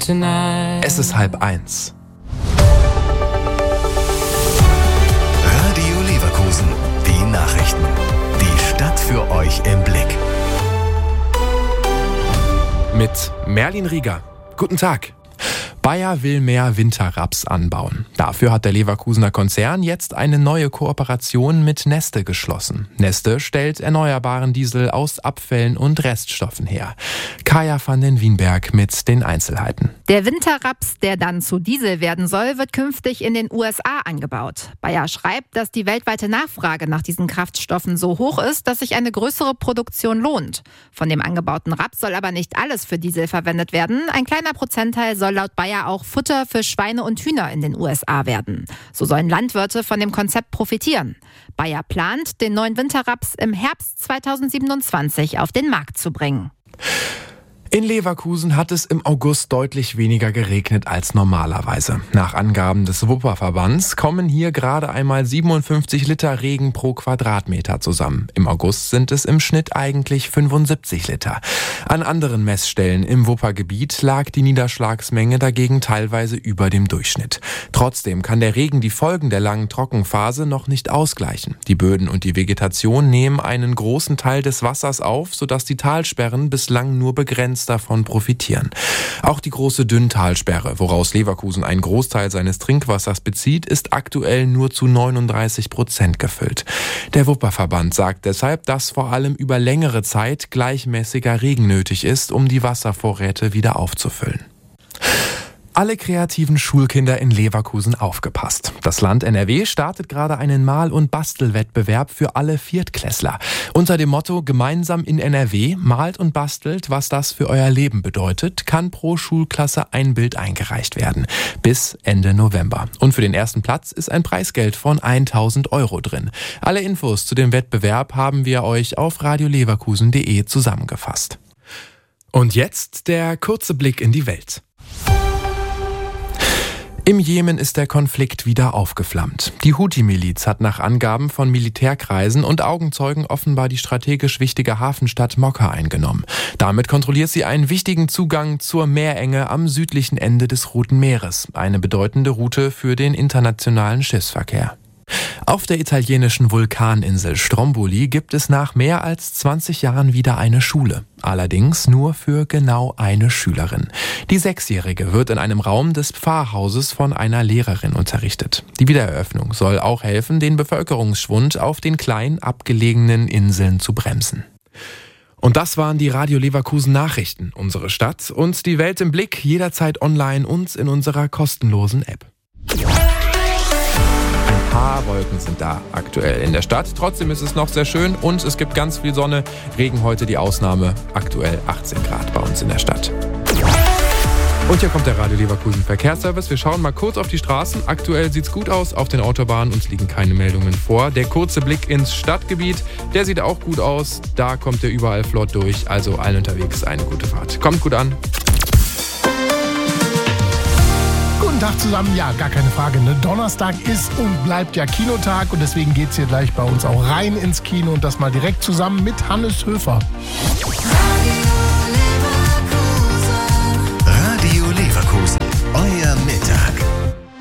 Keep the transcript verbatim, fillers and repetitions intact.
tonight. Es ist halb eins. Radio Leverkusen, die Nachrichten. Die Stadt für euch im Blick. Mit Merlin Rieger. Guten Tag. Bayer will mehr Winterraps anbauen. Dafür hat der Leverkusener Konzern jetzt eine neue Kooperation mit Neste geschlossen. Neste stellt erneuerbaren Diesel aus Abfällen und Reststoffen her. Kaya van den Wienberg mit den Einzelheiten. Der Winterraps, der dann zu Diesel werden soll, wird künftig in den U S A angebaut. Bayer schreibt, dass die weltweite Nachfrage nach diesen Kraftstoffen so hoch ist, dass sich eine größere Produktion lohnt. Von dem angebauten Raps soll aber nicht alles für Diesel verwendet werden. Ein kleiner Prozentteil soll laut Bayer auch Futter für Schweine und Hühner in den U S A werden. So sollen Landwirte von dem Konzept profitieren. Bayer plant, den neuen Winterraps im Herbst zweitausendsiebenundzwanzig auf den Markt zu bringen. In Leverkusen hat es im August deutlich weniger geregnet als normalerweise. Nach Angaben des Wupperverbands kommen hier gerade einmal siebenundfünfzig Liter Regen pro Quadratmeter zusammen. Im August sind es im Schnitt eigentlich fünfundsiebzig Liter. An anderen Messstellen im Wuppergebiet lag die Niederschlagsmenge dagegen teilweise über dem Durchschnitt. Trotzdem kann der Regen die Folgen der langen Trockenphase noch nicht ausgleichen. Die Böden und die Vegetation nehmen einen großen Teil des Wassers auf, sodass die Talsperren bislang nur begrenzt davon profitieren. Auch die große Dünntalsperre, woraus Leverkusen einen Großteil seines Trinkwassers bezieht, ist aktuell nur zu neununddreißig Prozent gefüllt. Der Wupperverband sagt deshalb, dass vor allem über längere Zeit gleichmäßiger Regen nötig ist, um die Wasservorräte wieder aufzufüllen. Alle kreativen Schulkinder in Leverkusen aufgepasst. Das Land N R W startet gerade einen Mal- und Bastelwettbewerb für alle Viertklässler. Unter dem Motto Gemeinsam in N R W malt und bastelt, was das für euer Leben bedeutet, kann pro Schulklasse ein Bild eingereicht werden. Bis Ende November. Und für den ersten Platz ist ein Preisgeld von tausend Euro drin. Alle Infos zu dem Wettbewerb haben wir euch auf radioleverkusen punkt de zusammengefasst. Und jetzt der kurze Blick in die Welt. Im Jemen ist der Konflikt wieder aufgeflammt. Die Houthi-Miliz hat nach Angaben von Militärkreisen und Augenzeugen offenbar die strategisch wichtige Hafenstadt Mokka eingenommen. Damit kontrolliert sie einen wichtigen Zugang zur Meerenge am südlichen Ende des Roten Meeres, eine bedeutende Route für den internationalen Schiffsverkehr. Auf der italienischen Vulkaninsel Stromboli gibt es nach mehr als zwanzig Jahren wieder eine Schule. Allerdings nur für genau eine Schülerin. Die Sechsjährige wird in einem Raum des Pfarrhauses von einer Lehrerin unterrichtet. Die Wiedereröffnung soll auch helfen, den Bevölkerungsschwund auf den kleinen abgelegenen Inseln zu bremsen. Und das waren die Radio Leverkusen Nachrichten. Unsere Stadt und die Welt im Blick, jederzeit online und in unserer kostenlosen App. Ein paar Wolken sind da aktuell in der Stadt. Trotzdem ist es noch sehr schön und es gibt ganz viel Sonne. Regen heute die Ausnahme. Aktuell achtzehn Grad bei uns in der Stadt. Und hier kommt der Radio Leverkusen Verkehrsservice. Wir schauen mal kurz auf die Straßen. Aktuell sieht's gut aus auf den Autobahnen. Uns liegen keine Meldungen vor. Der kurze Blick ins Stadtgebiet, der sieht auch gut aus. Da kommt er überall flott durch. Also allen unterwegs eine gute Fahrt. Kommt gut an. Guten Tag zusammen, ja, gar keine Frage. Ne? Donnerstag ist und bleibt ja Kinotag und deswegen geht's hier gleich bei uns auch rein ins Kino und das mal direkt zusammen mit Hannes Höfer. Radio Leverkusen.